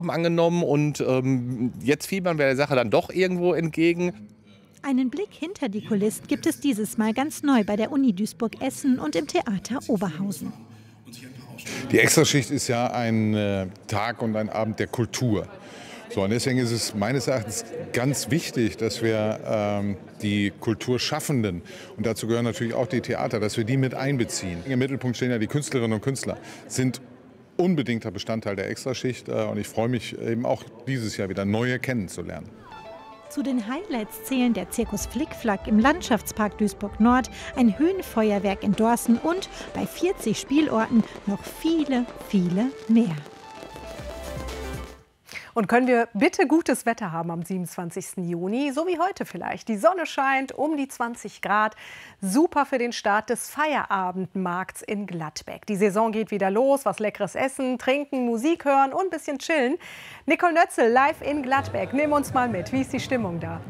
angenommen und jetzt fiebern wir der Sache dann doch irgendwo entgegen. Einen Blick hinter die Kulissen gibt es dieses Mal ganz neu bei der Uni Duisburg-Essen und im Theater Oberhausen. Die Extraschicht ist ja ein Tag und ein Abend der Kultur. So, und deswegen ist es meines Erachtens ganz wichtig, dass wir die Kulturschaffenden, und dazu gehören natürlich auch die Theater, dass wir die mit einbeziehen. Im Mittelpunkt stehen ja die Künstlerinnen und Künstler, sind unbedingter Bestandteil der Extraschicht. Und ich freue mich eben auch dieses Jahr wieder neue kennenzulernen. Zu den Highlights zählen der Zirkus Flickflack im Landschaftspark Duisburg-Nord, ein Höhenfeuerwerk in Dorsten und bei 40 Spielorten noch viele, viele mehr. Und können wir bitte gutes Wetter haben am 27. Juni, so wie heute vielleicht. Die Sonne scheint, um die 20 Grad. Super für den Start des Feierabendmarkts in Gladbeck. Die Saison geht wieder los. Was Leckeres essen, trinken, Musik hören und ein bisschen chillen. Nicole Nötzel live in Gladbeck. Nimm uns mal mit. Wie ist die Stimmung da?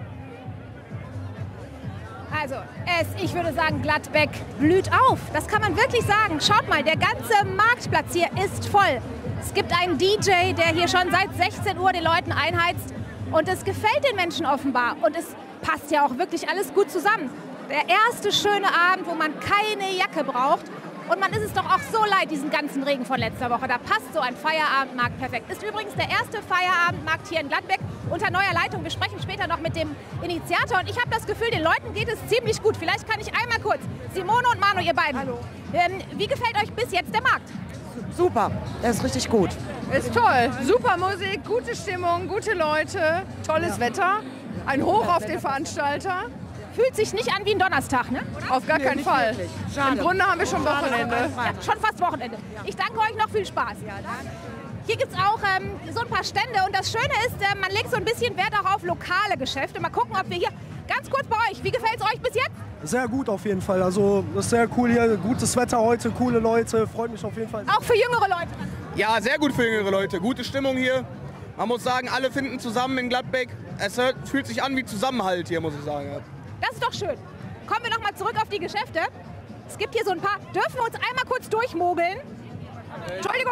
Also, ich würde sagen, Gladbeck blüht auf. Das kann man wirklich sagen. Schaut mal, der ganze Marktplatz hier ist voll. Es gibt einen DJ, der hier schon seit 16 Uhr den Leuten einheizt. Und es gefällt den Menschen offenbar. Und es passt ja auch wirklich alles gut zusammen. Der erste schöne Abend, wo man keine Jacke braucht. Und man ist es doch auch so leid, diesen ganzen Regen von letzter Woche. Da passt so ein Feierabendmarkt perfekt. Ist übrigens der erste Feierabendmarkt hier in Gladbeck unter neuer Leitung. Wir sprechen später noch mit dem Initiator. Und ich habe das Gefühl, den Leuten geht es ziemlich gut. Vielleicht kann ich einmal kurz, Simone und Manu, ihr beiden. Hallo. Wie gefällt euch bis jetzt der Markt? Super, das ist richtig gut. Ist toll. Super Musik, gute Stimmung, gute Leute, tolles Wetter. Ein Hoch auf den Veranstalter. Fühlt sich nicht an wie ein Donnerstag, ne? Auf gar keinen Fall. Im Grunde haben wir schon Wochenende. Ja, schon fast Wochenende. Ich danke euch noch, viel Spaß. Hier gibt es auch so ein paar Stände und das Schöne ist, man legt so ein bisschen Wert auch auf lokale Geschäfte. Mal gucken, ob wir hier, ganz kurz bei euch, wie gefällt es euch bis jetzt? Sehr gut auf jeden Fall, also das ist sehr cool hier, gutes Wetter heute, coole Leute, freut mich auf jeden Fall. Auch für jüngere Leute? Ja, sehr gut für jüngere Leute, gute Stimmung hier. Man muss sagen, alle finden zusammen in Gladbeck. Es fühlt sich an wie Zusammenhalt hier, muss ich sagen. Das ist doch schön. Kommen wir noch mal zurück auf die Geschäfte. Es gibt hier so ein paar, dürfen wir uns einmal kurz durchmogeln? Entschuldigung.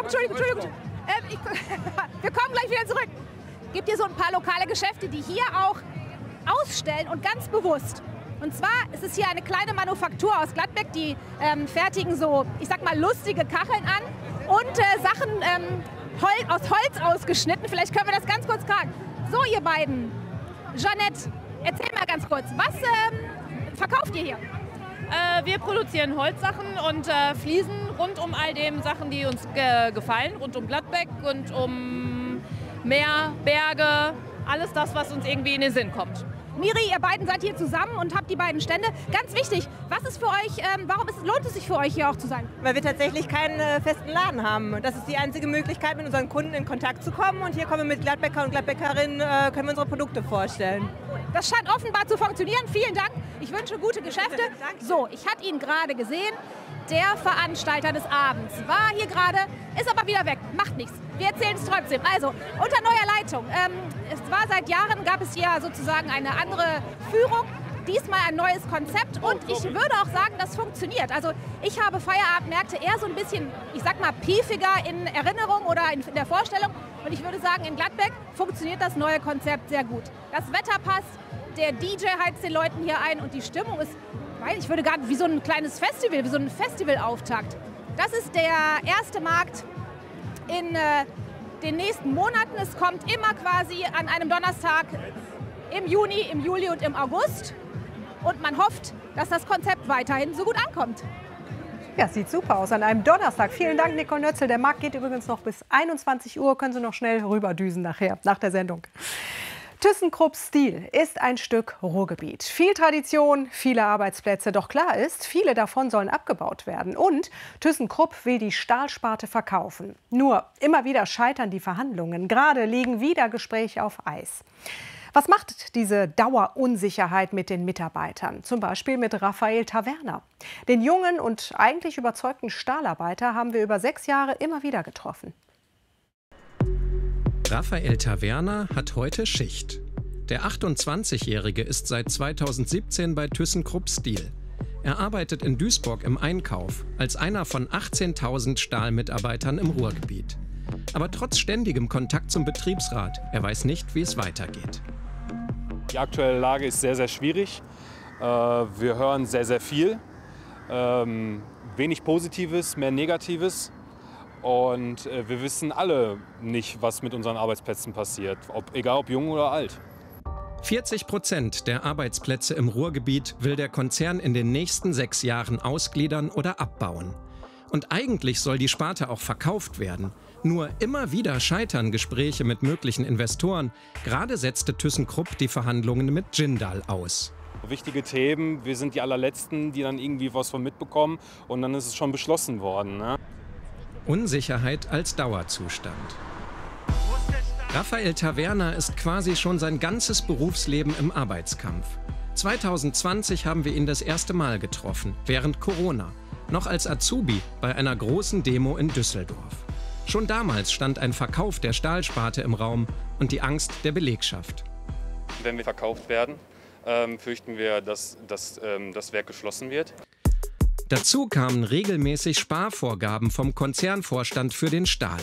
Wir kommen gleich wieder zurück. Es gibt hier so ein paar lokale Geschäfte, die hier auch ausstellen und ganz bewusst. Und zwar ist es hier eine kleine Manufaktur aus Gladbeck, die fertigen so, ich sag mal, lustige Kacheln an und Sachen aus Holz ausgeschnitten. Vielleicht können wir das ganz kurz fragen. So, ihr beiden. Jeanette, erzähl mal ganz kurz, was verkauft ihr hier? Wir produzieren Holzsachen und Fliesen rund um all den Sachen, die uns gefallen. Rund um Gladbeck und um Meer, Berge, alles das, was uns irgendwie in den Sinn kommt. Miri, ihr beiden seid hier zusammen und habt die beiden Stände. Ganz wichtig, was ist für euch, lohnt es sich für euch hier auch zu sein? Weil wir tatsächlich keinen festen Laden haben. Das ist die einzige Möglichkeit, mit unseren Kunden in Kontakt zu kommen. Und hier kommen wir mit Gladbecker und Gladbeckerinnen, können wir unsere Produkte vorstellen. Das scheint offenbar zu funktionieren. Vielen Dank. Ich wünsche gute Geschäfte. So, ich hatte ihn gerade gesehen. Der Veranstalter des Abends war hier gerade, ist aber wieder weg. Macht nichts. Wir erzählen es trotzdem. Also, unter neuer Leitung. Es war seit Jahren, gab es hier sozusagen eine andere Führung. Diesmal ein neues Konzept und ich würde auch sagen, das funktioniert. Also ich habe Feierabendmärkte eher so ein bisschen, ich sag mal, piefiger in Erinnerung oder in der Vorstellung. Und ich würde sagen, in Gladbeck funktioniert das neue Konzept sehr gut. Das Wetter passt, der DJ heizt den Leuten hier ein und die Stimmung ist, ich würde gar nicht, wie so ein kleines Festival, wie so ein Festivalauftakt. Das ist der erste Markt in den nächsten Monaten. Es kommt immer quasi an einem Donnerstag im Juni, im Juli und im August. Und man hofft, dass das Konzept weiterhin so gut ankommt. Ja, sieht super aus an einem Donnerstag. Vielen Dank, Nicole Nötzel. Der Markt geht übrigens noch bis 21 Uhr. Können Sie noch schnell rüberdüsen nachher, nach der Sendung. ThyssenKrupps Steel ist ein Stück Ruhrgebiet. Viel Tradition, viele Arbeitsplätze. Doch klar ist, viele davon sollen abgebaut werden. Und ThyssenKrupp will die Stahlsparte verkaufen. Nur immer wieder scheitern die Verhandlungen. Gerade liegen wieder Gespräche auf Eis. Was macht diese Dauerunsicherheit mit den Mitarbeitern? Zum Beispiel mit Raphael Taverner. Den jungen und eigentlich überzeugten Stahlarbeiter haben wir über 6 Jahre immer wieder getroffen. Raphael Taverner hat heute Schicht. Der 28-Jährige ist seit 2017 bei ThyssenKrupp Steel. Er arbeitet in Duisburg im Einkauf als einer von 18.000 Stahlmitarbeitern im Ruhrgebiet. Aber trotz ständigem Kontakt zum Betriebsrat, er weiß nicht, wie es weitergeht. Die aktuelle Lage ist sehr, sehr schwierig. Wir hören sehr, sehr viel. Wenig Positives, mehr Negatives. Und wir wissen alle nicht, was mit unseren Arbeitsplätzen passiert, egal ob jung oder alt. 40% der Arbeitsplätze im Ruhrgebiet will der Konzern in den nächsten 6 Jahren ausgliedern oder abbauen. Und eigentlich soll die Sparte auch verkauft werden. Nur immer wieder scheitern Gespräche mit möglichen Investoren. Gerade setzte ThyssenKrupp die Verhandlungen mit Jindal aus. Wichtige Themen, wir sind die allerletzten, die dann irgendwie was von mitbekommen und dann ist es schon beschlossen worden. Ne? Unsicherheit als Dauerzustand. Raphael Taverna ist quasi schon sein ganzes Berufsleben im Arbeitskampf. 2020 haben wir ihn das erste Mal getroffen, während Corona. Noch als Azubi bei einer großen Demo in Düsseldorf. Schon damals stand ein Verkauf der Stahlsparte im Raum und die Angst der Belegschaft. Wenn wir verkauft werden, fürchten wir, dass das Werk geschlossen wird. Dazu kamen regelmäßig Sparvorgaben vom Konzernvorstand für den Stahl.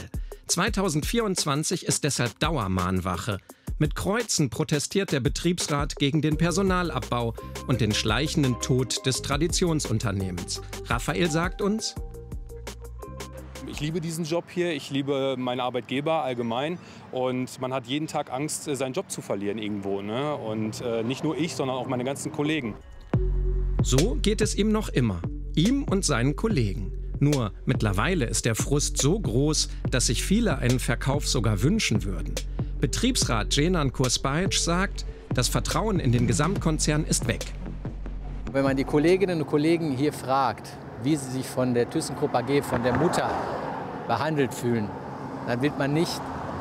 2024 ist deshalb Dauermahnwache. Mit Kreuzen protestiert der Betriebsrat gegen den Personalabbau und den schleichenden Tod des Traditionsunternehmens. Raphael sagt uns: Ich liebe diesen Job hier, ich liebe meinen Arbeitgeber allgemein und man hat jeden Tag Angst, seinen Job zu verlieren irgendwo. Ne? Und nicht nur ich, sondern auch meine ganzen Kollegen. So geht es ihm noch immer, ihm und seinen Kollegen. Nur mittlerweile ist der Frust so groß, dass sich viele einen Verkauf sogar wünschen würden. Betriebsrat Cenan Kursbajic sagt, das Vertrauen in den Gesamtkonzern ist weg. Wenn man die Kolleginnen und Kollegen hier fragt, wie sie sich von der ThyssenKrupp AG, von der Mutter behandelt fühlen, dann wird man nicht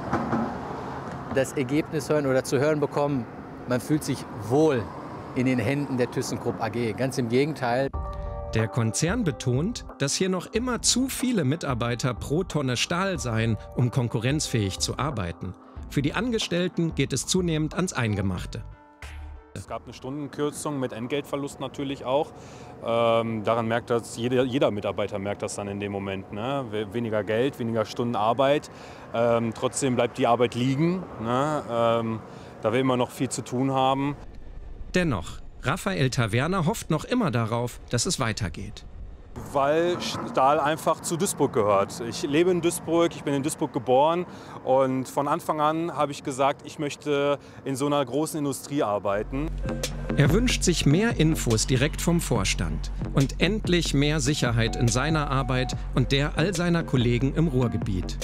das Ergebnis hören oder zu hören bekommen, man fühlt sich wohl in den Händen der ThyssenKrupp AG. Ganz im Gegenteil. Der Konzern betont, dass hier noch immer zu viele Mitarbeiter pro Tonne Stahl seien, um konkurrenzfähig zu arbeiten. Für die Angestellten geht es zunehmend ans Eingemachte. Es gab eine Stundenkürzung mit Entgeltverlust natürlich auch. Daran merkt das, jeder Mitarbeiter merkt das dann in dem Moment. Ne? Weniger Geld, weniger Stunden Arbeit. Trotzdem bleibt die Arbeit liegen, ne? Da wir immer noch viel zu tun haben. Dennoch, Raphael Taverna hofft noch immer darauf, dass es weitergeht. Weil Stahl einfach zu Duisburg gehört. Ich lebe in Duisburg, ich bin in Duisburg geboren und von Anfang an habe ich gesagt, ich möchte in so einer großen Industrie arbeiten. Er wünscht sich mehr Infos direkt vom Vorstand und endlich mehr Sicherheit in seiner Arbeit und der all seiner Kollegen im Ruhrgebiet.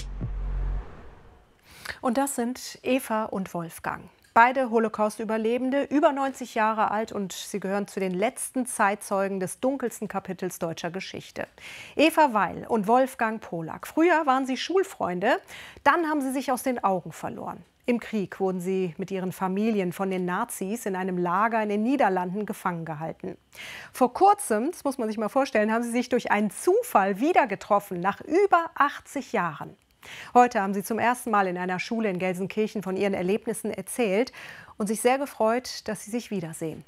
Und das sind Eva und Wolfgang. Beide Holocaust-Überlebende, über 90 Jahre alt, und sie gehören zu den letzten Zeitzeugen des dunkelsten Kapitels deutscher Geschichte. Eva Weil und Wolfgang Polak. Früher waren sie Schulfreunde, dann haben sie sich aus den Augen verloren. Im Krieg wurden sie mit ihren Familien von den Nazis in einem Lager in den Niederlanden gefangen gehalten. Vor kurzem, das muss man sich mal vorstellen, haben sie sich durch einen Zufall wieder getroffen, nach über 80 Jahren. Heute haben sie zum ersten Mal in einer Schule in Gelsenkirchen von ihren Erlebnissen erzählt und sich sehr gefreut, dass sie sich wiedersehen.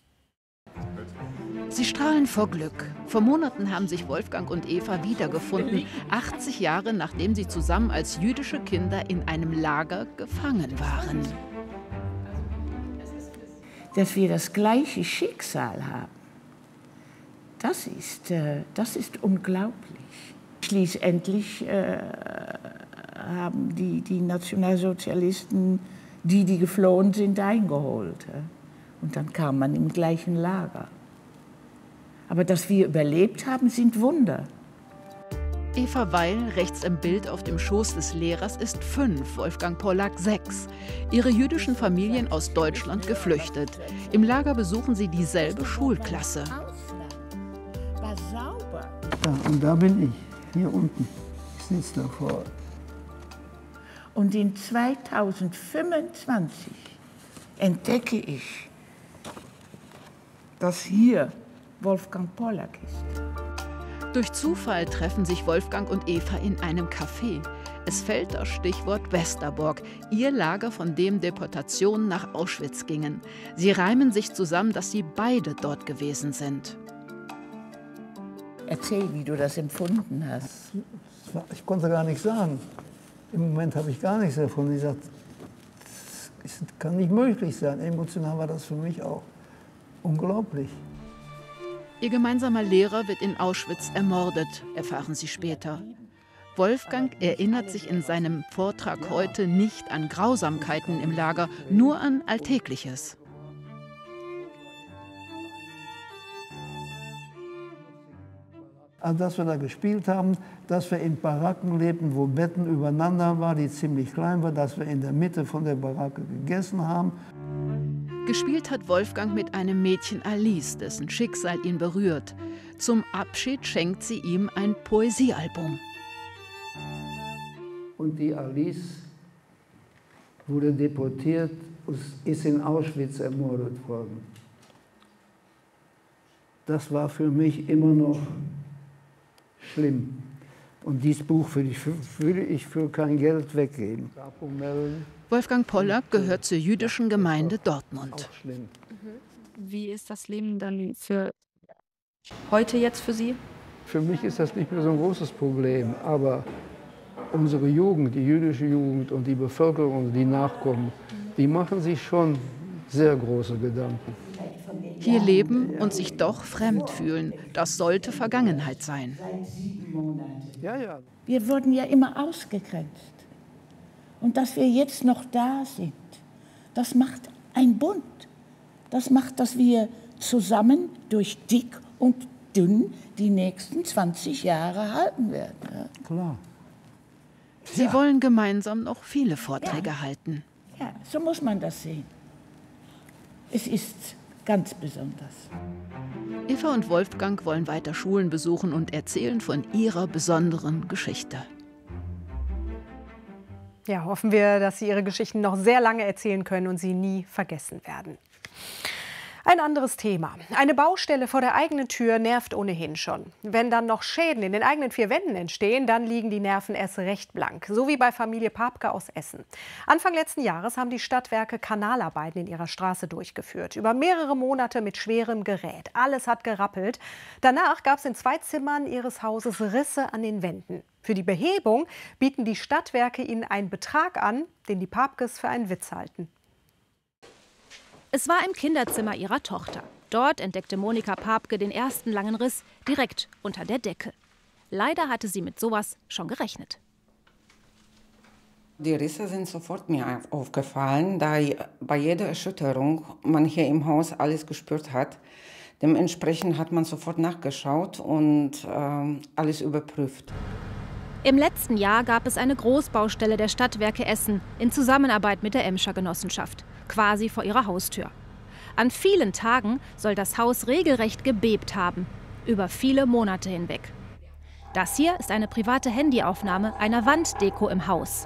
Sie strahlen vor Glück. Vor Monaten haben sich Wolfgang und Eva wiedergefunden, 80 Jahre nachdem sie zusammen als jüdische Kinder in einem Lager gefangen waren. Dass wir das gleiche Schicksal haben, das ist unglaublich. Schließlich haben die Nationalsozialisten, die geflohen sind, eingeholt. Und dann kam man im gleichen Lager. Aber dass wir überlebt haben, sind Wunder. Eva Weil, rechts im Bild auf dem Schoß des Lehrers, ist 5, Wolfgang Polak 6. Ihre jüdischen Familien aus Deutschland geflüchtet. Im Lager besuchen sie dieselbe Schulklasse. War sauber. Ja, und da bin ich. Hier unten, ich sitze davor. Und in 2025 entdecke ich, dass hier Wolfgang Polak ist. Durch Zufall treffen sich Wolfgang und Eva in einem Café. Es fällt das Stichwort Westerbork, ihr Lager, von dem Deportationen nach Auschwitz gingen. Sie reimen sich zusammen, dass sie beide dort gewesen sind. Erzähl, wie du das empfunden hast. Ich konnte gar nicht sagen. Im Moment habe ich gar nichts davon. Ich sage, das kann nicht möglich sein. Emotional war das für mich auch unglaublich. Ihr gemeinsamer Lehrer wird in Auschwitz ermordet, erfahren sie später. Wolfgang erinnert sich in seinem Vortrag heute nicht an Grausamkeiten im Lager, nur an Alltägliches. Also, dass wir da gespielt haben, dass wir in Baracken lebten, wo Betten übereinander waren, die ziemlich klein waren, dass wir in der Mitte von der Baracke gegessen haben. Gespielt hat Wolfgang mit einem Mädchen Alice, dessen Schicksal ihn berührt. Zum Abschied schenkt sie ihm ein Poesiealbum. Und die Alice wurde deportiert und ist in Auschwitz ermordet worden. Das war für mich immer noch schlimm. Und dieses Buch würde ich für kein Geld weggeben. Wolfgang Pollack gehört zur jüdischen Gemeinde Dortmund. Wie ist das Leben dann für heute jetzt für Sie? Für mich ist das nicht mehr so ein großes Problem, aber unsere Jugend, die jüdische Jugend und die Bevölkerung, die nachkommen, die machen sich schon sehr große Gedanken. Hier leben und sich doch fremd fühlen, das sollte Vergangenheit sein. Wir wurden ja immer ausgegrenzt. Und dass wir jetzt noch da sind, das macht ein Bund. Das macht, dass wir zusammen durch dick und dünn die nächsten 20 Jahre halten werden. Ja. Klar. Sie wollen gemeinsam noch viele Vorträge halten. Ja, so muss man das sehen. Es ist ganz besonders. Eva und Wolfgang wollen weiter Schulen besuchen und erzählen von ihrer besonderen Geschichte. Ja, hoffen wir, dass Sie Ihre Geschichten noch sehr lange erzählen können und sie nie vergessen werden. Ein anderes Thema. Eine Baustelle vor der eigenen Tür nervt ohnehin schon. Wenn dann noch Schäden in den eigenen 4 Wänden entstehen, dann liegen die Nerven erst recht blank. So wie bei Familie Papke aus Essen. Anfang letzten Jahres haben die Stadtwerke Kanalarbeiten in ihrer Straße durchgeführt. Über mehrere Monate mit schwerem Gerät. Alles hat gerappelt. Danach gab es in 2 Zimmern ihres Hauses Risse an den Wänden. Für die Behebung bieten die Stadtwerke ihnen einen Betrag an, den die Papkes für einen Witz halten. Es war im Kinderzimmer ihrer Tochter. Dort entdeckte Monika Papke den ersten langen Riss direkt unter der Decke. Leider hatte sie mit sowas schon gerechnet. Die Risse sind sofort mir aufgefallen, da bei jeder Erschütterung man hier im Haus alles gespürt hat. Dementsprechend hat man sofort nachgeschaut und alles überprüft. Im letzten Jahr gab es eine Großbaustelle der Stadtwerke Essen in Zusammenarbeit mit der Emscher Genossenschaft, quasi vor ihrer Haustür. An vielen Tagen soll das Haus regelrecht gebebt haben, über viele Monate hinweg. Das hier ist eine private Handyaufnahme einer Wanddeko im Haus.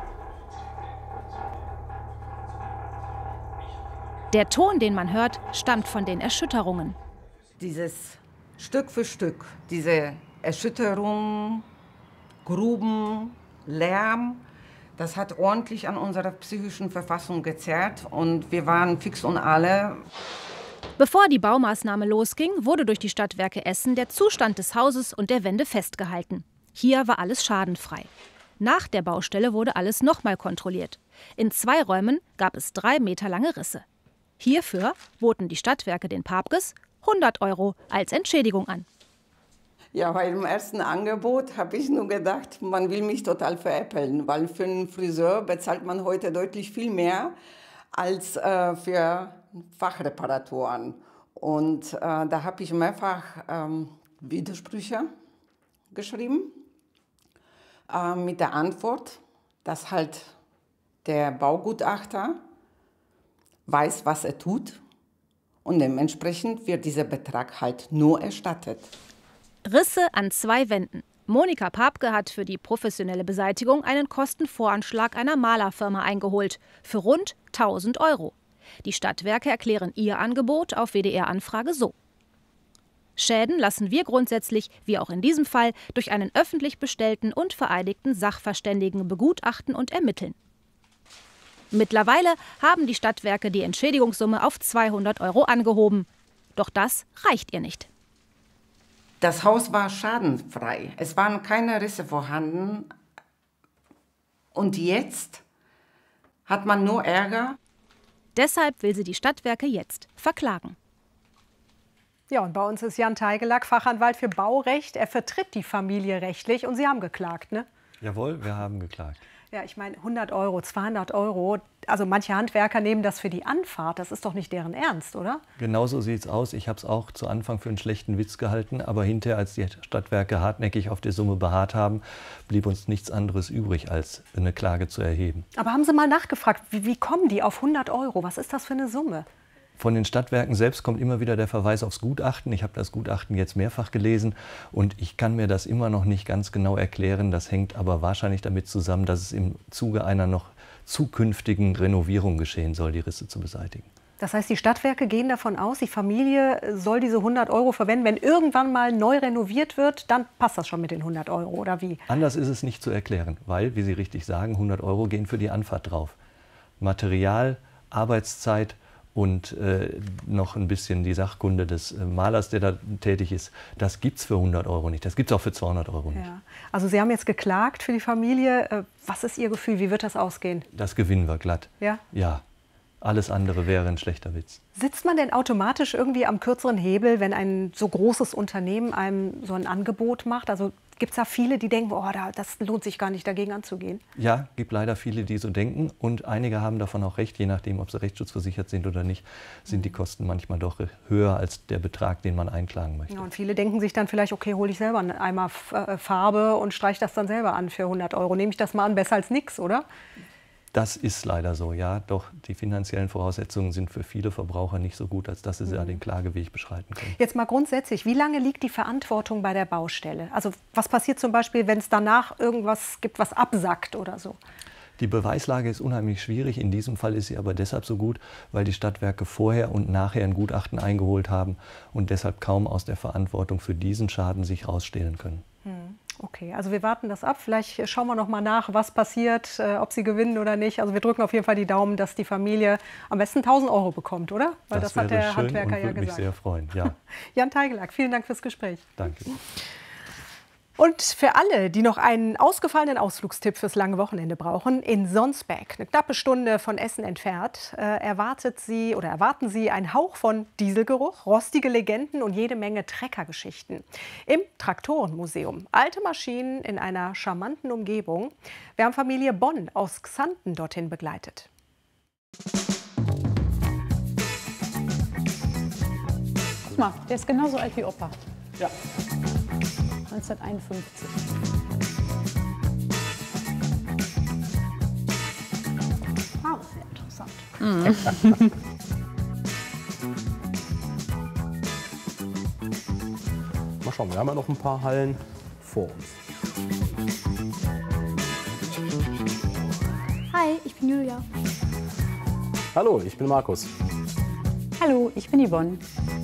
Der Ton, den man hört, stammt von den Erschütterungen. Dieses Stück für Stück, diese Erschütterung, Gruben, Lärm, das hat ordentlich an unserer psychischen Verfassung gezerrt und wir waren fix und alle. Bevor die Baumaßnahme losging, wurde durch die Stadtwerke Essen der Zustand des Hauses und der Wände festgehalten. Hier war alles schadenfrei. Nach der Baustelle wurde alles nochmal kontrolliert. In 2 Räumen gab es 3 Meter lange Risse. Hierfür boten die Stadtwerke den Papkes 100 € als Entschädigung an. Ja, bei dem ersten Angebot habe ich nur gedacht, man will mich total veräppeln, weil für einen Friseur bezahlt man heute deutlich viel mehr als für Fachreparaturen. Und da habe ich mehrfach Widersprüche geschrieben mit der Antwort, dass halt der Baugutachter weiß, was er tut und dementsprechend wird dieser Betrag halt nur erstattet. Risse an 2 Wänden. Monika Papke hat für die professionelle Beseitigung einen Kostenvoranschlag einer Malerfirma eingeholt, für rund 1.000 €. Die Stadtwerke erklären ihr Angebot auf WDR-Anfrage so: Schäden lassen wir grundsätzlich, wie auch in diesem Fall, durch einen öffentlich bestellten und vereidigten Sachverständigen begutachten und ermitteln. Mittlerweile haben die Stadtwerke die Entschädigungssumme auf 200 € angehoben. Doch das reicht ihr nicht. Das Haus war schadenfrei. Es waren keine Risse vorhanden. Und jetzt hat man nur Ärger. Deshalb will sie die Stadtwerke jetzt verklagen. Ja, und bei uns ist Jan Teigelack, Fachanwalt für Baurecht. Er vertritt die Familie rechtlich und Sie haben geklagt, ne? Jawohl, wir haben geklagt. Ja, ich meine 100 Euro, 200 Euro. Also manche Handwerker nehmen das für die Anfahrt. Das ist doch nicht deren Ernst, oder? Genauso sieht es aus. Ich habe es auch zu Anfang für einen schlechten Witz gehalten. Aber hinterher, als die Stadtwerke hartnäckig auf der Summe beharrt haben, blieb uns nichts anderes übrig, als eine Klage zu erheben. Aber haben Sie mal nachgefragt, wie kommen die auf 100 Euro? Was ist das für eine Summe? Von den Stadtwerken selbst kommt immer wieder der Verweis aufs Gutachten. Ich habe das Gutachten jetzt mehrfach gelesen und ich kann mir das immer noch nicht ganz genau erklären. Das hängt aber wahrscheinlich damit zusammen, dass es im Zuge einer noch zukünftigen Renovierung geschehen soll, die Risse zu beseitigen. Das heißt, die Stadtwerke gehen davon aus, die Familie soll diese 100 Euro verwenden. Wenn irgendwann mal neu renoviert wird, dann passt das schon mit den 100 Euro, oder wie? Anders ist es nicht zu erklären, weil, wie Sie richtig sagen, 100 Euro gehen für die Anfahrt drauf. Material, Arbeitszeit und noch ein bisschen die Sachkunde des Malers, der da tätig ist, das gibt es für 100 Euro nicht. Das gibt es auch für 200 Euro nicht. Ja. Also Sie haben jetzt geklagt für die Familie. Was ist Ihr Gefühl? Wie wird das ausgehen? Das gewinnen wir glatt. Ja? Ja. Alles andere wäre ein schlechter Witz. Sitzt man denn automatisch irgendwie am kürzeren Hebel, wenn ein so großes Unternehmen einem so ein Angebot macht? Also gibt es da viele, die denken, oh, das lohnt sich gar nicht, dagegen anzugehen? Ja, gibt leider viele, die so denken. Und einige haben davon auch recht, je nachdem, ob sie rechtsschutzversichert sind oder nicht, sind die Kosten manchmal doch höher als der Betrag, den man einklagen möchte. Ja, und viele denken sich dann vielleicht, okay, hole ich selber einen Eimer Farbe und streiche das dann selber an für 100 Euro. Nehme ich das mal an, besser als nichts, oder? Das ist leider so, ja. Doch die finanziellen Voraussetzungen sind für viele Verbraucher nicht so gut, als dass sie den Klageweg beschreiten können. Jetzt mal grundsätzlich, wie lange liegt die Verantwortung bei der Baustelle? Also was passiert zum Beispiel, wenn es danach irgendwas gibt, was absackt oder so? Die Beweislage ist unheimlich schwierig. In diesem Fall ist sie aber deshalb so gut, weil die Stadtwerke vorher und nachher ein Gutachten eingeholt haben und deshalb kaum aus der Verantwortung für diesen Schaden sich rausstehlen können. Okay, also wir warten das ab. Vielleicht schauen wir noch mal nach, was passiert, ob sie gewinnen oder nicht. Also wir drücken auf jeden Fall die Daumen, dass die Familie am besten 1.000 Euro bekommt, oder? Weil das hat der Handwerker ja gesagt. Würde mich sehr freuen, ja. Jan Teigelack, vielen Dank fürs Gespräch. Danke. Und für alle, die noch einen ausgefallenen Ausflugstipp fürs lange Wochenende brauchen, in Sonsbeck, eine knappe Stunde von Essen entfernt, erwarten Sie einen Hauch von Dieselgeruch, rostige Legenden und jede Menge Treckergeschichten. Im Traktorenmuseum. Alte Maschinen in einer charmanten Umgebung. Wir haben Familie Bonn aus Xanten dorthin begleitet. Guck mal, der ist genauso alt wie Opa. Ja. 1951. Ah, das ist ja interessant. Mal schauen, wir haben ja noch ein paar Hallen vor uns. Hi, ich bin Julia. Hallo, ich bin Markus. Hallo, ich bin Yvonne.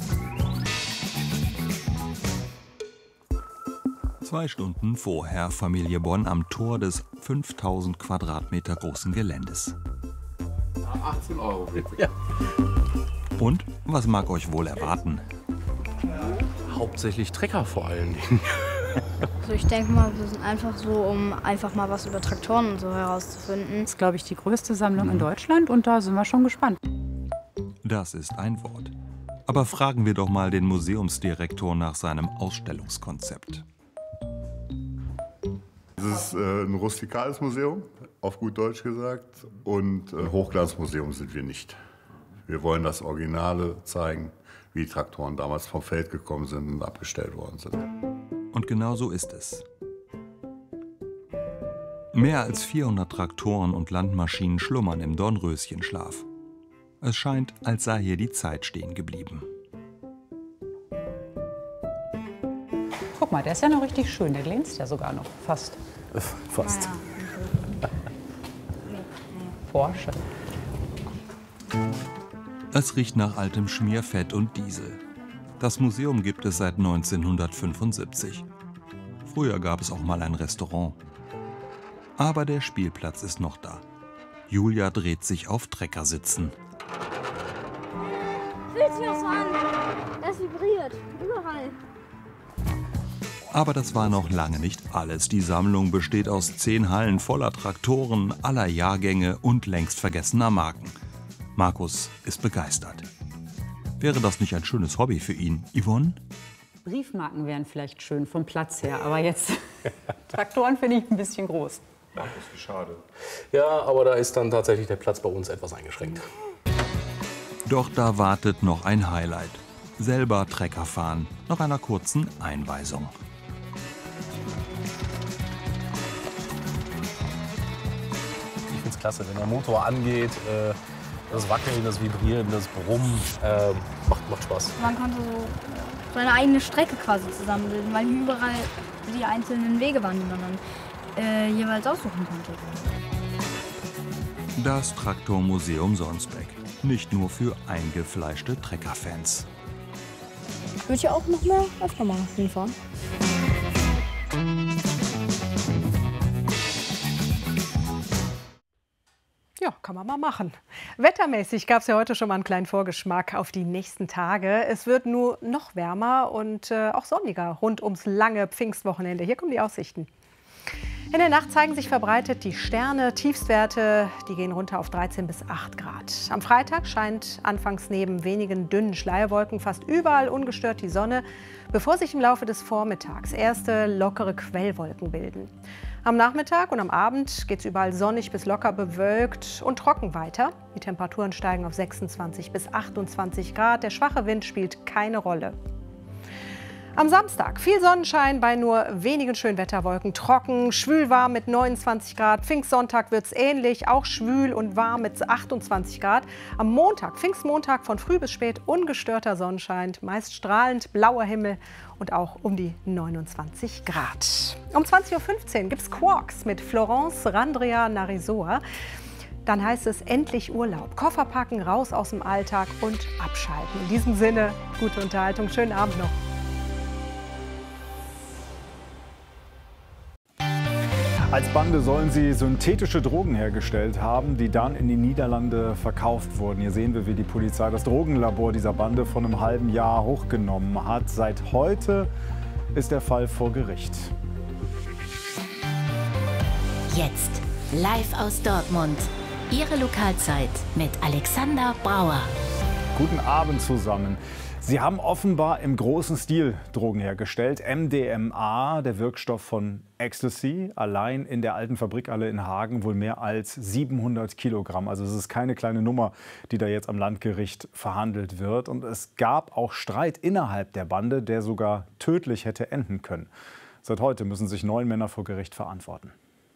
2 Stunden vorher Familie Bonn am Tor des 5000 Quadratmeter großen Geländes. 18 Euro bitte. Ja. Und was mag euch wohl erwarten? Hauptsächlich Trecker vor allen Dingen. Also ich denke mal, wir sind einfach so, um einfach mal was über Traktoren und so herauszufinden. Das ist, glaube ich, die größte Sammlung in Deutschland und da sind wir schon gespannt. Das ist ein Wort. Aber fragen wir doch mal den Museumsdirektor nach seinem Ausstellungskonzept. Es ist ein rustikales Museum, auf gut Deutsch gesagt, und ein Hochglanzmuseum sind wir nicht. Wir wollen das Originale zeigen, wie die Traktoren damals vom Feld gekommen sind und abgestellt worden sind. Und genau so ist es. Mehr als 400 Traktoren und Landmaschinen schlummern im Dornröschenschlaf. Es scheint, als sei hier die Zeit stehen geblieben. Guck mal, der ist ja noch richtig schön. Der glänzt ja sogar noch fast. Fast. Porsche. Es riecht nach altem Schmierfett und Diesel. Das Museum gibt es seit 1975. Früher gab es auch mal ein Restaurant. Aber der Spielplatz ist noch da. Julia dreht sich auf Treckersitzen. Fühlt sich auch so an. Das vibriert. Überall. Aber das war noch lange nicht alles. Die Sammlung besteht aus 10 Hallen voller Traktoren aller Jahrgänge und längst vergessener Marken. Markus ist begeistert. Wäre das nicht ein schönes Hobby für ihn, Yvonne? Briefmarken wären vielleicht schön vom Platz her, aber jetzt Traktoren finde ich ein bisschen groß. Ach, das ist schade. Ja, aber da ist dann tatsächlich der Platz bei uns etwas eingeschränkt. Doch da wartet noch ein Highlight. Selber Trecker fahren, nach einer kurzen Einweisung. Ich finde es klasse, wenn der Motor angeht, das Wackeln, das Vibrieren, das Brummen, macht Spaß. Man konnte so seine eigene Strecke quasi zusammenbilden, weil hier überall die einzelnen Wege waren, die man dann jeweils aussuchen konnte. Das Traktormuseum Sonsbeck. Nicht nur für eingefleischte Treckerfans. Ich würde ja auch noch mehr öfter mal hinfahren. Ja, kann man mal machen. Wettermäßig gab es ja heute schon mal einen kleinen Vorgeschmack auf die nächsten Tage. Es wird nur noch wärmer und auch sonniger rund ums lange Pfingstwochenende. Hier kommen die Aussichten. In der Nacht zeigen sich verbreitet die Sterne. Tiefstwerte, die gehen runter auf 13 bis 8 Grad. Am Freitag scheint anfangs neben wenigen dünnen Schleierwolken fast überall ungestört die Sonne, bevor sich im Laufe des Vormittags erste lockere Quellwolken bilden. Am Nachmittag und am Abend geht es überall sonnig bis locker bewölkt und trocken weiter. Die Temperaturen steigen auf 26 bis 28 Grad. Der schwache Wind spielt keine Rolle. Am Samstag viel Sonnenschein bei nur wenigen Schönwetterwolken, trocken, schwül warm mit 29 Grad. Pfingstsonntag wird es ähnlich, auch schwül und warm mit 28 Grad. Am Montag, Pfingstmontag, von früh bis spät ungestörter Sonnenschein, meist strahlend blauer Himmel und auch um die 29 Grad. Um 20:15 Uhr gibt es Quarks mit Florence Randria Narisoa. Dann heißt es endlich Urlaub. Koffer packen, raus aus dem Alltag und abschalten. In diesem Sinne, gute Unterhaltung, schönen Abend noch. Als Bande sollen sie synthetische Drogen hergestellt haben, die dann in die Niederlande verkauft wurden. Hier sehen wir, wie die Polizei das Drogenlabor dieser Bande vor einem halben Jahr hochgenommen hat. Seit heute ist der Fall vor Gericht. Jetzt live aus Dortmund. Ihre Lokalzeit mit Alexander Brauer. Guten Abend zusammen. Sie haben offenbar im großen Stil Drogen hergestellt. MDMA, der Wirkstoff von Ecstasy, allein in der alten Fabrikhalle in Hagen wohl mehr als 700 Kilogramm. Also es ist keine kleine Nummer, die da jetzt am Landgericht verhandelt wird. Und es gab auch Streit innerhalb der Bande, der sogar tödlich hätte enden können. Seit heute müssen sich 9 Männer vor Gericht verantworten.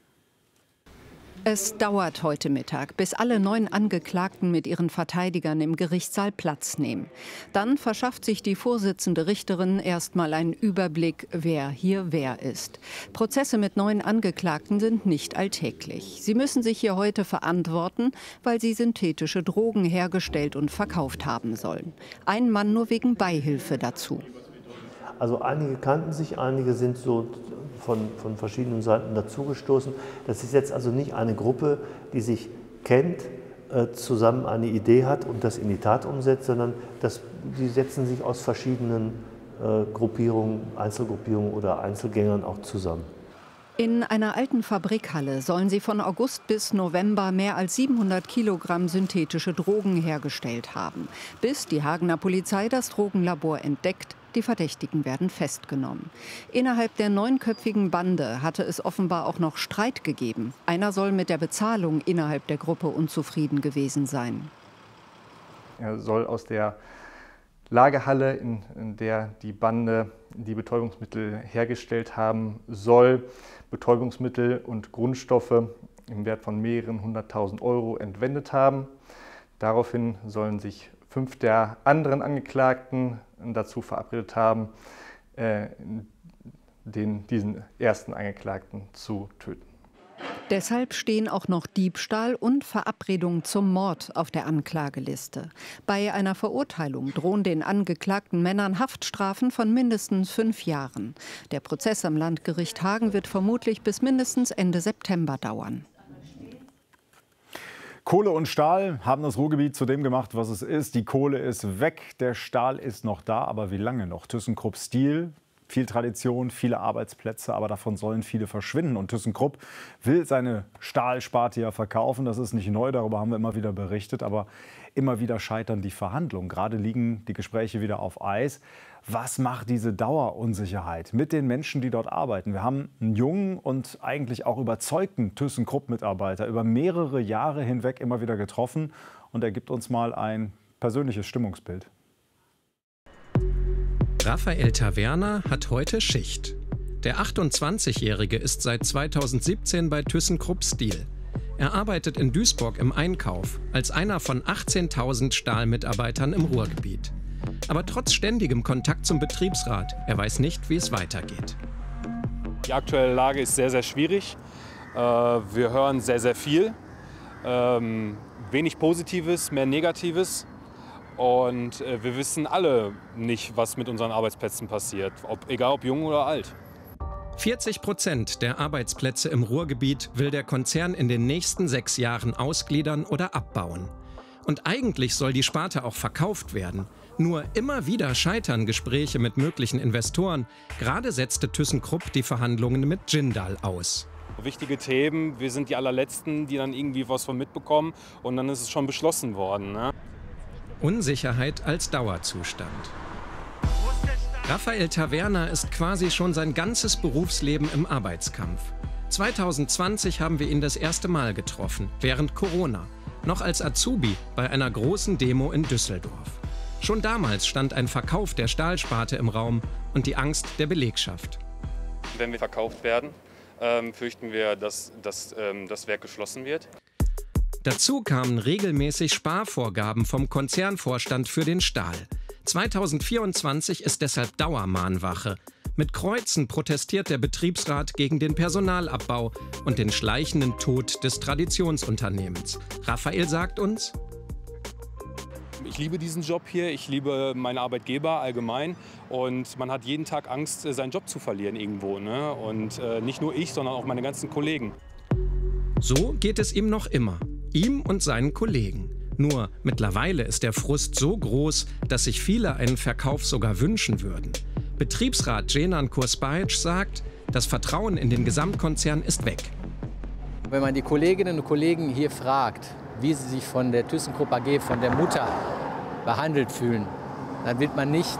Es dauert heute Mittag, bis alle 9 Angeklagten mit ihren Verteidigern im Gerichtssaal Platz nehmen. Dann verschafft sich die Vorsitzende Richterin erstmal einen Überblick, wer hier wer ist. Prozesse mit 9 Angeklagten sind nicht alltäglich. Sie müssen sich hier heute verantworten, weil sie synthetische Drogen hergestellt und verkauft haben sollen. Ein Mann nur wegen Beihilfe dazu. Also einige kannten sich, einige sind so von verschiedenen Seiten dazugestoßen. Das ist jetzt also nicht eine Gruppe, die sich kennt, zusammen eine Idee hat und das in die Tat umsetzt, sondern die setzen sich aus verschiedenen Gruppierungen, Einzelgruppierungen oder Einzelgängern auch zusammen. In einer alten Fabrikhalle sollen sie von August bis November mehr als 700 Kilogramm synthetische Drogen hergestellt haben, bis die Hagener Polizei das Drogenlabor entdeckt. Die Verdächtigen werden festgenommen. Innerhalb der 9-köpfigen Bande hatte es offenbar auch noch Streit gegeben. Einer soll mit der Bezahlung innerhalb der Gruppe unzufrieden gewesen sein. Er soll aus der Lagerhalle, in der die Bande die Betäubungsmittel hergestellt haben soll, Betäubungsmittel und Grundstoffe im Wert von mehreren 100.000 Euro entwendet haben. Daraufhin sollen sich 5 der anderen Angeklagten dazu verabredet haben, diesen ersten Angeklagten zu töten. Deshalb stehen auch noch Diebstahl und Verabredung zum Mord auf der Anklageliste. Bei einer Verurteilung drohen den angeklagten Männern Haftstrafen von mindestens 5 Jahren. Der Prozess am Landgericht Hagen wird vermutlich bis mindestens Ende September dauern. Kohle und Stahl haben das Ruhrgebiet zu dem gemacht, was es ist. Die Kohle ist weg, der Stahl ist noch da, aber wie lange noch? ThyssenKrupp Steel Viel Tradition, viele Arbeitsplätze, aber davon sollen viele verschwinden. Und ThyssenKrupp will seine Stahlsparte ja verkaufen. Das ist nicht neu, darüber haben wir immer wieder berichtet. Aber immer wieder scheitern die Verhandlungen. Gerade liegen die Gespräche wieder auf Eis. Was macht diese Dauerunsicherheit mit den Menschen, die dort arbeiten? Wir haben einen jungen und eigentlich auch überzeugten ThyssenKrupp-Mitarbeiter über mehrere Jahre hinweg immer wieder getroffen. Und er gibt uns mal ein persönliches Stimmungsbild. Raphael Taverna hat heute Schicht. Der 28-Jährige ist seit 2017 bei ThyssenKrupp Steel. Er arbeitet in Duisburg im Einkauf als einer von 18.000 Stahlmitarbeitern im Ruhrgebiet. Aber trotz ständigem Kontakt zum Betriebsrat, er weiß nicht, wie es weitergeht. Die aktuelle Lage ist sehr, sehr schwierig. Wir hören sehr, sehr viel. Wenig Positives, mehr Negatives. Und wir wissen alle nicht, was mit unseren Arbeitsplätzen passiert, egal ob jung oder alt. 40% der Arbeitsplätze im Ruhrgebiet will der Konzern in den nächsten 6 Jahren ausgliedern oder abbauen. Und eigentlich soll die Sparte auch verkauft werden. Nur immer wieder scheitern Gespräche mit möglichen Investoren. Gerade setzte ThyssenKrupp die Verhandlungen mit Jindal aus. Wichtige Themen, wir sind die allerletzten, die dann irgendwie was von mitbekommen. Und dann ist es schon beschlossen worden, ne? Unsicherheit als Dauerzustand. Raphael Taverna ist quasi schon sein ganzes Berufsleben im Arbeitskampf. 2020 haben wir ihn das erste Mal getroffen, während Corona, noch als Azubi bei einer großen Demo in Düsseldorf. Schon damals stand ein Verkauf der Stahlsparte im Raum und die Angst der Belegschaft. Wenn wir verkauft werden, fürchten wir, dass das Werk geschlossen wird. Dazu kamen regelmäßig Sparvorgaben vom Konzernvorstand für den Stahl. 2024 ist deshalb Dauermahnwache. Mit Kreuzen protestiert der Betriebsrat gegen den Personalabbau und den schleichenden Tod des Traditionsunternehmens. Raphael sagt uns: Ich liebe diesen Job hier, ich liebe meine Arbeitgeber allgemein und man hat jeden Tag Angst, seinen Job zu verlieren irgendwo, ne? Und nicht nur ich, sondern auch meine ganzen Kollegen. So geht es ihm noch immer. Ihm und seinen Kollegen. Nur mittlerweile ist der Frust so groß, dass sich viele einen Verkauf sogar wünschen würden. Betriebsrat Cenan Kursbajic sagt, das Vertrauen in den Gesamtkonzern ist weg. Wenn man die Kolleginnen und Kollegen hier fragt, wie sie sich von der ThyssenKrupp AG, von der Mutter behandelt fühlen, dann wird man nicht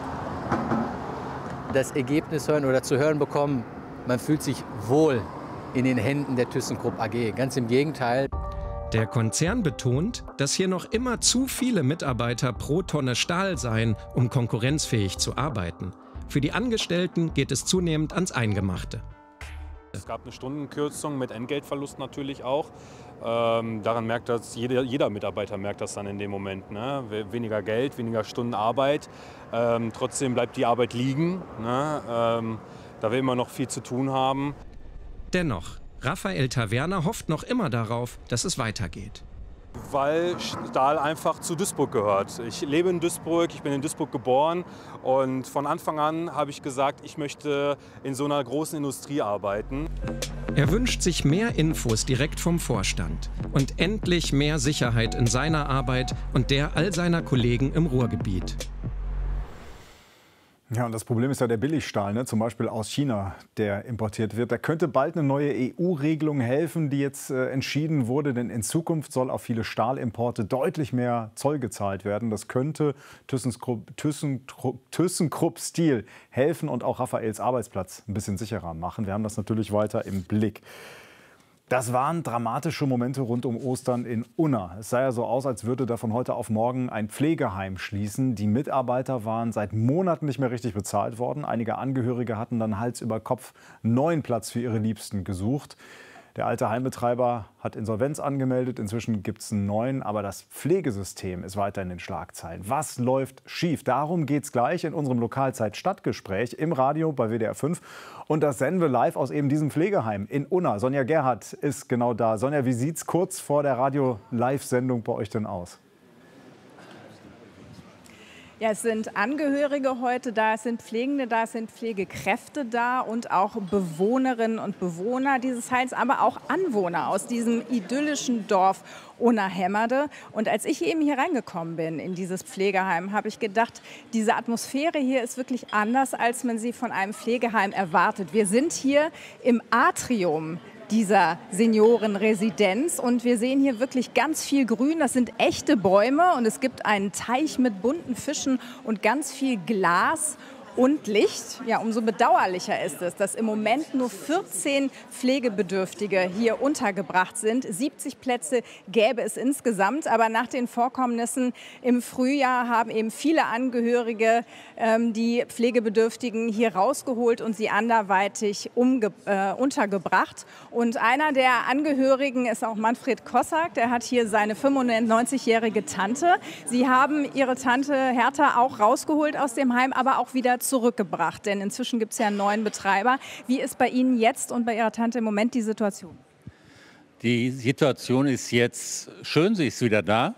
das Ergebnis hören oder zu hören bekommen, man fühlt sich wohl in den Händen der ThyssenKrupp AG. Ganz im Gegenteil. Der Konzern betont, dass hier noch immer zu viele Mitarbeiter pro Tonne Stahl seien, um konkurrenzfähig zu arbeiten. Für die Angestellten geht es zunehmend ans Eingemachte. Es gab eine Stundenkürzung mit Entgeltverlust natürlich auch. Daran merkt das jeder Mitarbeiter merkt das dann in dem Moment, ne? Weniger Geld, weniger Stunden Arbeit. Trotzdem bleibt die Arbeit liegen, ne? Da wir immer noch viel zu tun haben. Dennoch, Raphael Taverna hofft noch immer darauf, dass es weitergeht. Weil Stahl einfach zu Duisburg gehört. Ich lebe in Duisburg, ich bin in Duisburg geboren und von Anfang an habe ich gesagt, ich möchte in so einer großen Industrie arbeiten. Er wünscht sich mehr Infos direkt vom Vorstand und endlich mehr Sicherheit in seiner Arbeit und der all seiner Kollegen im Ruhrgebiet. Ja, und das Problem ist ja der Billigstahl, ne? Zum Beispiel aus China, der importiert wird. Da könnte bald eine neue EU-Regelung helfen, die jetzt entschieden wurde. Denn in Zukunft soll auf viele Stahlimporte deutlich mehr Zoll gezahlt werden. Das könnte ThyssenKrupp Steel helfen und auch Raphaels Arbeitsplatz ein bisschen sicherer machen. Wir haben das natürlich weiter im Blick. Das waren dramatische Momente rund um Ostern in Unna. Es sah ja so aus, als würde da von heute auf morgen ein Pflegeheim schließen. Die Mitarbeiter waren seit Monaten nicht mehr richtig bezahlt worden. Einige Angehörige hatten dann Hals über Kopf neuen Platz für ihre Liebsten gesucht. Der alte Heimbetreiber hat Insolvenz angemeldet. Inzwischen gibt es einen neuen. Aber das Pflegesystem ist weiter in den Schlagzeilen. Was läuft schief? Darum geht es gleich in unserem Lokalzeit-Stadtgespräch im Radio bei WDR 5. Und das senden wir live aus eben diesem Pflegeheim in Unna. Sonja Gerhardt ist genau da. Sonja, wie sieht es kurz vor der Radio-Live-Sendung bei euch denn aus? Ja, es sind Angehörige heute da, es sind Pflegende da, es sind Pflegekräfte da und auch Bewohnerinnen und Bewohner dieses Heims, aber auch Anwohner aus diesem idyllischen Dorf Unna-Hemmerde. Und als ich eben hier reingekommen bin in dieses Pflegeheim, habe ich gedacht, diese Atmosphäre hier ist wirklich anders, als man sie von einem Pflegeheim erwartet. Wir sind hier im Atrium dieser Seniorenresidenz und wir sehen hier wirklich ganz viel Grün. Das sind echte Bäume und es gibt einen Teich mit bunten Fischen und ganz viel Glas und Licht. Ja, umso bedauerlicher ist es, dass im Moment nur 14 Pflegebedürftige hier untergebracht sind. 70 Plätze gäbe es insgesamt, aber nach den Vorkommnissen im Frühjahr haben eben viele Angehörige die Pflegebedürftigen hier rausgeholt und sie anderweitig untergebracht. Und einer der Angehörigen ist auch Manfred Kossak, der hat hier seine 95-jährige Tante. Sie haben ihre Tante Hertha auch rausgeholt aus dem Heim, aber auch wieder zurückgebracht, denn inzwischen gibt es ja einen neuen Betreiber. Wie ist bei Ihnen jetzt und bei Ihrer Tante im Moment die Situation? Die Situation ist jetzt schön, sie ist wieder da.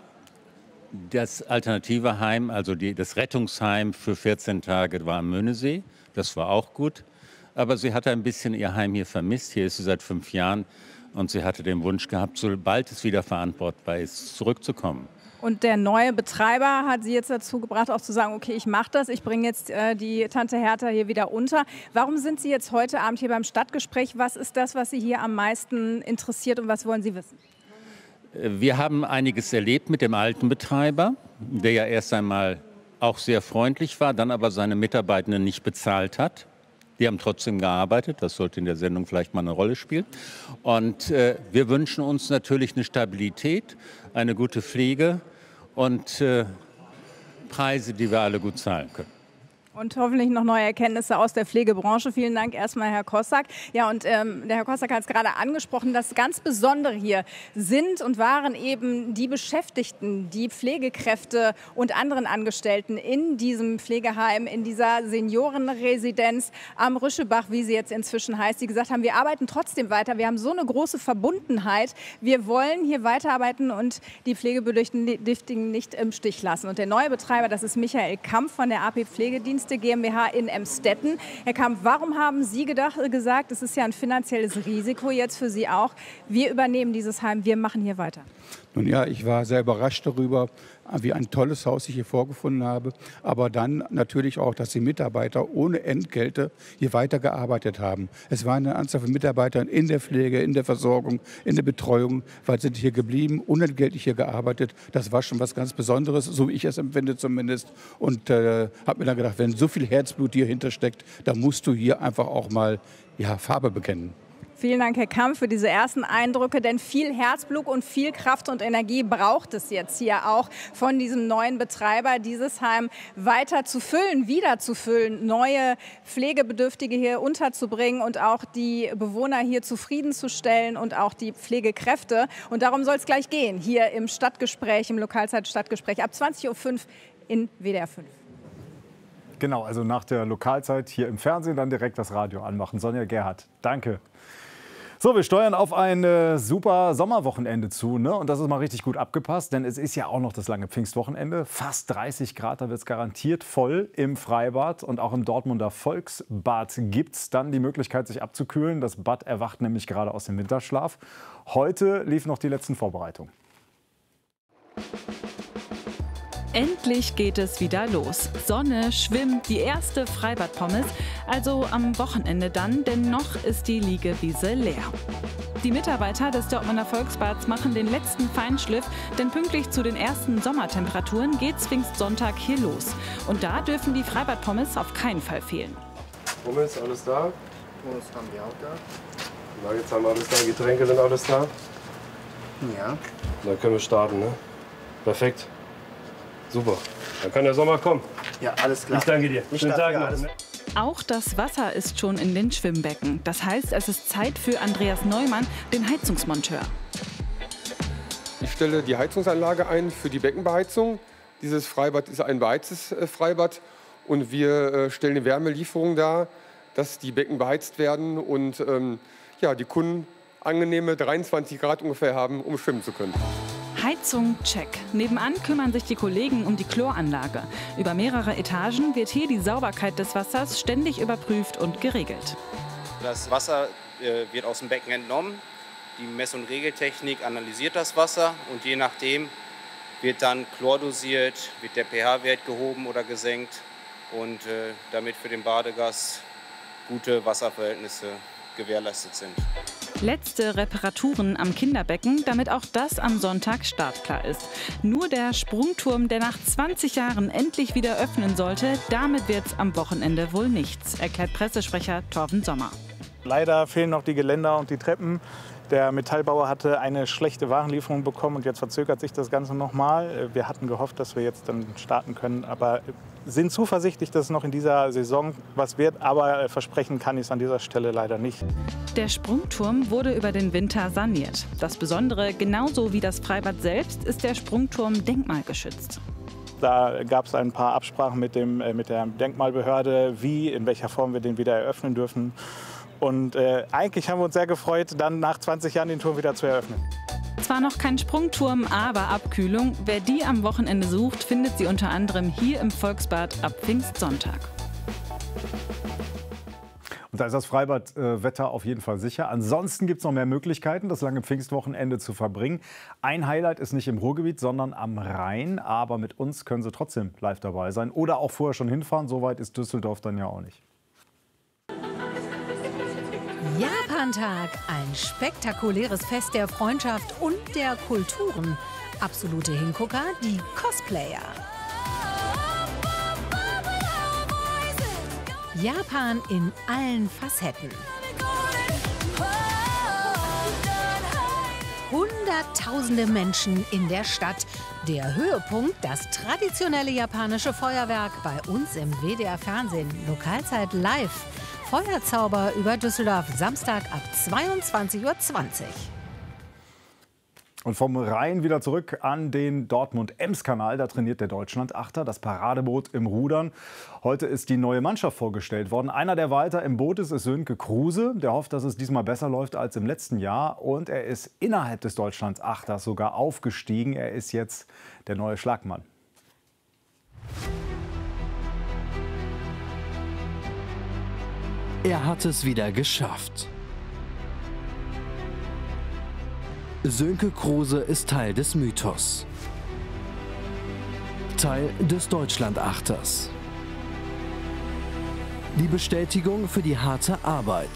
Das alternative Heim, also das Rettungsheim für 14 Tage war am Möhnesee, das war auch gut. Aber sie hatte ein bisschen ihr Heim hier vermisst, hier ist sie seit 5 Jahren und sie hatte den Wunsch gehabt, sobald es wieder verantwortbar ist, zurückzukommen. Und der neue Betreiber hat Sie jetzt dazu gebracht, auch zu sagen, okay, ich mache das, ich bringe jetzt die Tante Hertha hier wieder unter. Warum sind Sie jetzt heute Abend hier beim Stadtgespräch? Was ist das, was Sie hier am meisten interessiert und was wollen Sie wissen? Wir haben einiges erlebt mit dem alten Betreiber, der ja erst einmal auch sehr freundlich war, dann aber seine Mitarbeitenden nicht bezahlt hat. Die haben trotzdem gearbeitet, das sollte in der Sendung vielleicht mal eine Rolle spielen. Und wir wünschen uns natürlich eine Stabilität, eine gute Pflege und Preise, die wir alle gut zahlen können. Und hoffentlich noch neue Erkenntnisse aus der Pflegebranche. Vielen Dank erstmal, Herr Kossak. Ja, und der Herr Kossak hat es gerade angesprochen, das ganz Besondere hier sind und waren eben die Beschäftigten, die Pflegekräfte und anderen Angestellten in diesem Pflegeheim, in dieser Seniorenresidenz am Rüschebach, wie sie jetzt inzwischen heißt, die gesagt haben, wir arbeiten trotzdem weiter. Wir haben so eine große Verbundenheit. Wir wollen hier weiterarbeiten und die Pflegebedürftigen nicht im Stich lassen. Und der neue Betreiber, das ist Michael Kampf von der AP Pflegedienste GmbH in Emstetten. Herr Kampf, warum haben Sie gesagt, es ist ja ein finanzielles Risiko jetzt für Sie auch, wir übernehmen dieses Heim, wir machen hier weiter? Nun ja, ich war sehr überrascht darüber, wie ein tolles Haus ich hier vorgefunden habe. Aber dann natürlich auch, dass die Mitarbeiter ohne Entgelte hier weitergearbeitet haben. Es waren eine Anzahl von Mitarbeitern in der Pflege, in der Versorgung, in der Betreuung, weil sind hier geblieben, unentgeltlich hier gearbeitet. Das war schon was ganz Besonderes, so wie ich es empfinde zumindest. Und habe mir dann gedacht, wenn so viel Herzblut hier hintersteckt, dann musst du hier einfach auch mal Farbe bekennen. Vielen Dank, Herr Kampf, für diese ersten Eindrücke, denn viel Herzblut und viel Kraft und Energie braucht es jetzt hier auch von diesem neuen Betreiber, dieses Heim weiter zu füllen, wieder zu füllen, neue Pflegebedürftige hier unterzubringen und auch die Bewohner hier zufriedenzustellen und auch die Pflegekräfte. Und darum soll es gleich gehen, hier im Stadtgespräch, im Lokalzeit-Stadtgespräch ab 20:05 Uhr in WDR 5. Genau, also nach der Lokalzeit hier im Fernsehen dann direkt das Radio anmachen. Sonja Gerhardt, danke. So, wir steuern auf ein super Sommerwochenende zu, ne? Und das ist mal richtig gut abgepasst, denn es ist ja auch noch das lange Pfingstwochenende. Fast 30 Grad, da wird es garantiert voll im Freibad. Und auch im Dortmunder Volksbad gibt es dann die Möglichkeit, sich abzukühlen. Das Bad erwacht nämlich gerade aus dem Winterschlaf. Heute lief noch die letzten Vorbereitungen. Endlich geht es wieder los. Sonne, schwimmt, die erste Freibadpommes. Also am Wochenende dann, denn noch ist die Liegewiese leer. Die Mitarbeiter des Dortmunder Volksbads machen den letzten Feinschliff, denn pünktlich zu den ersten Sommertemperaturen geht's Pfingstsonntag hier los. Und da dürfen die Freibadpommes auf keinen Fall fehlen. Pommes, alles da? Pommes haben wir auch da. Na, jetzt haben wir alles da, Getränke sind alles da? Ja. Dann können wir starten, ne? Perfekt. Super, dann kann der Sommer kommen. Ja, alles klar. Ich danke dir. Schönen Tag noch. Ne? Auch das Wasser ist schon in den Schwimmbecken. Das heißt, es ist Zeit für Andreas Neumann, den Heizungsmonteur. Ich stelle die Heizungsanlage ein für die Beckenbeheizung. Dieses Freibad ist ein beheiztes Freibad und wir stellen eine Wärmelieferung dar, dass die Becken beheizt werden und die Kunden angenehme 23 Grad ungefähr haben, um schwimmen zu können. Heizung, check. Nebenan kümmern sich die Kollegen um die Chloranlage. Über mehrere Etagen wird hier die Sauberkeit des Wassers ständig überprüft und geregelt. Das Wasser wird aus dem Becken entnommen. Die Mess- und Regeltechnik analysiert das Wasser und je nachdem wird dann chlordosiert, wird der pH-Wert gehoben oder gesenkt und damit für den Badegast gute Wasserverhältnisse gewährleistet sind. Letzte Reparaturen am Kinderbecken, damit auch das am Sonntag startklar ist. Nur der Sprungturm, der nach 20 Jahren endlich wieder öffnen sollte, damit wird's am Wochenende wohl nichts, erklärt Pressesprecher Torben Sommer. Leider fehlen noch die Geländer und die Treppen. Der Metallbauer hatte eine schlechte Warenlieferung bekommen und jetzt verzögert sich das Ganze nochmal. Wir hatten gehofft, dass wir jetzt dann starten können, aber sind zuversichtlich, dass es noch in dieser Saison was wird. Aber versprechen kann ich es an dieser Stelle leider nicht. Der Sprungturm wurde über den Winter saniert. Das Besondere, genauso wie das Freibad selbst, ist der Sprungturm denkmalgeschützt. Da gab es ein paar Absprachen mit der Denkmalbehörde, wie, in welcher Form wir den wieder eröffnen dürfen. Und eigentlich haben wir uns sehr gefreut, dann nach 20 Jahren den Turm wieder zu eröffnen. Zwar noch kein Sprungturm, aber Abkühlung. Wer die am Wochenende sucht, findet sie unter anderem hier im Volksbad ab Pfingstsonntag. Und da ist das Freibadwetter auf jeden Fall sicher. Ansonsten gibt es noch mehr Möglichkeiten, das lange Pfingstwochenende zu verbringen. Ein Highlight ist nicht im Ruhrgebiet, sondern am Rhein. Aber mit uns können Sie trotzdem live dabei sein oder auch vorher schon hinfahren. So weit ist Düsseldorf dann ja auch nicht. Japantag, ein spektakuläres Fest der Freundschaft und der Kulturen. Absolute Hingucker, die Cosplayer. Japan in allen Facetten. Hunderttausende Menschen in der Stadt. Der Höhepunkt, das traditionelle japanische Feuerwerk bei uns im WDR Fernsehen. Lokalzeit live. Feuerzauber über Düsseldorf, Samstag ab 22:20 Uhr. Und vom Rhein wieder zurück an den Dortmund-Ems-Kanal. Da trainiert der Deutschland-Achter, das Paradeboot im Rudern. Heute ist die neue Mannschaft vorgestellt worden. Einer, der weiter im Boot ist Sönke Kruse. Der hofft, dass es diesmal besser läuft als im letzten Jahr. Und er ist innerhalb des Deutschland-Achters sogar aufgestiegen. Er ist jetzt der neue Schlagmann. Er hat es wieder geschafft. Sönke Kruse ist Teil des Mythos. Teil des Deutschland-Achters. Die Bestätigung für die harte Arbeit.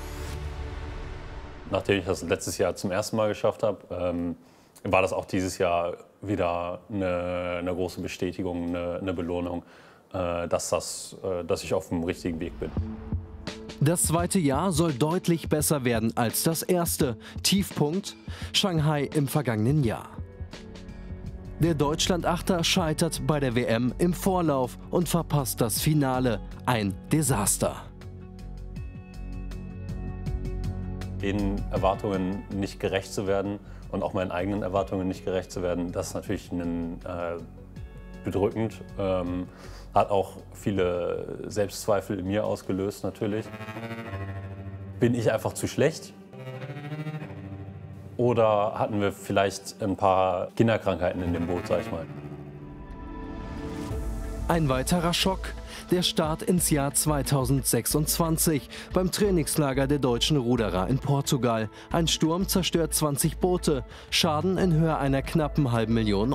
Nachdem ich das letztes Jahr zum ersten Mal geschafft habe, war das auch dieses Jahr wieder eine große Bestätigung, eine Belohnung, dass ich auf dem richtigen Weg bin. Das zweite Jahr soll deutlich besser werden als das erste. Tiefpunkt: Shanghai im vergangenen Jahr. Der Deutschland-Achter scheitert bei der WM im Vorlauf und verpasst das Finale. Ein Desaster. Den Erwartungen nicht gerecht zu werden und auch meinen eigenen Erwartungen nicht gerecht zu werden, das ist natürlich bedrückend. Hat auch viele Selbstzweifel in mir ausgelöst natürlich. Bin ich einfach zu schlecht? Oder hatten wir vielleicht ein paar Kinderkrankheiten in dem Boot, sag ich mal? Ein weiterer Schock: der Start ins Jahr 2026 beim Trainingslager der deutschen Ruderer in Portugal. Ein Sturm zerstört 20 Boote, Schaden in Höhe einer knappen €500.000.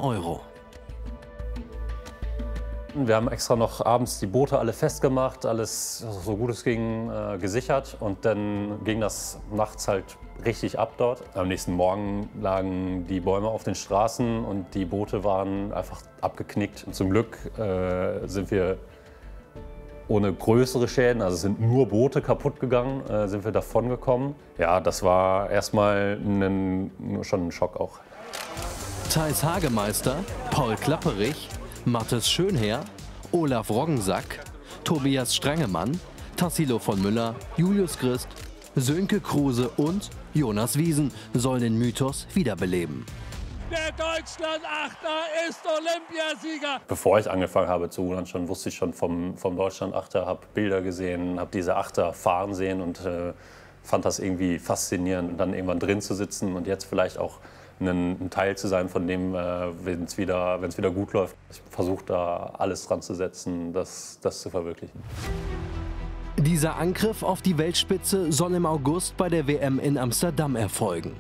Wir haben extra noch abends die Boote alle festgemacht, alles so gut es ging gesichert und dann ging das nachts halt richtig ab dort. Am nächsten Morgen lagen die Bäume auf den Straßen und die Boote waren einfach abgeknickt. Und zum Glück sind wir ohne größere Schäden, also sind nur Boote kaputt gegangen, sind wir davon gekommen. Ja, das war erstmal schon ein Schock auch. Thais Hagemeister, Paul Klapperich, Mathis Schönherr, Olaf Roggensack, Tobias Strangemann, Tassilo von Müller, Julius Christ, Sönke Kruse und Jonas Wiesen sollen den Mythos wiederbeleben. Der Deutschland-Achter ist Olympiasieger. Bevor ich angefangen habe zu rudern, wusste ich schon vom Deutschland-Achter, habe Bilder gesehen, habe diese Achter fahren sehen und fand das irgendwie faszinierend. Und dann irgendwann drin zu sitzen und jetzt vielleicht auch ein Teil zu sein von dem, wenn es wieder gut läuft. Ich versuche da alles dran zu setzen, das zu verwirklichen. Dieser Angriff auf die Weltspitze soll im August bei der WM in Amsterdam erfolgen.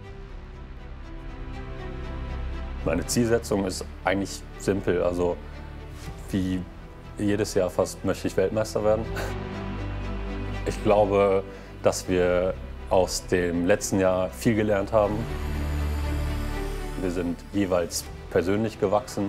Meine Zielsetzung ist eigentlich simpel. Also wie jedes Jahr fast möchte ich Weltmeister werden. Ich glaube, dass wir aus dem letzten Jahr viel gelernt haben. Wir sind jeweils persönlich gewachsen.